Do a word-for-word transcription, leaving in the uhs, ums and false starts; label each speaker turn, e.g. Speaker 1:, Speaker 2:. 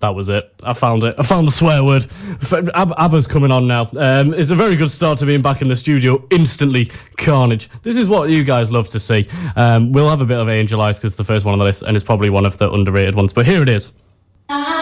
Speaker 1: That was it. I found it. I found the swear word. Ab- ABBA's coming on now. Um, it's a very good start to being back in the studio. Instantly carnage. This is what you guys love to see. Um, we'll have a bit of Angel Eyes because it's the first one on the list and it's probably one of the underrated ones. But here it is.